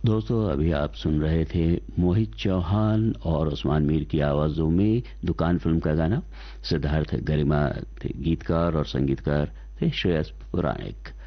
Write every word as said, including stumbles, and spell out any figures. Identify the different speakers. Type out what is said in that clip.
Speaker 1: दोस्तों अभी आप सुन रहे थे मोहित चौहान और उस्मान मीर की आवाजों में दुकान फिल्म का गाना। सिद्धार्थ गरिमा थे गीतकार और संगीतकार थे श्रेयस पुराणिक।